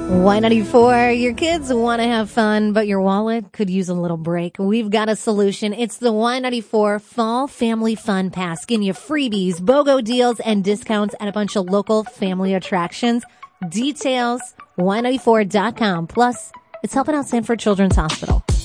Y94, your kids want to have fun, but your wallet could use a little break. We've got a solution. It's the Y94 Fall Family Fun Pass. Give you freebies, BOGO deals, and discounts at a bunch of local family attractions. Details, y94.com. Plus, it's helping out Sanford Children's Hospital.